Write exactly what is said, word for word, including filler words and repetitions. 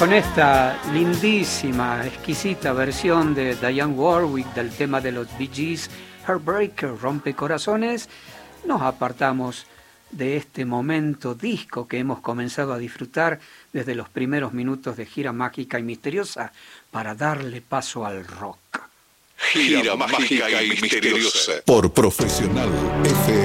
Con esta lindísima, exquisita versión de Dionne Warwick del tema de los Bee Gees, Heartbreaker, Rompecorazones, nos apartamos de este momento disco que hemos comenzado a disfrutar desde los primeros minutos de Gira Mágica y Misteriosa para darle paso al rock. Gira, Gira mágica, mágica y misteriosa. Por Profesional F M.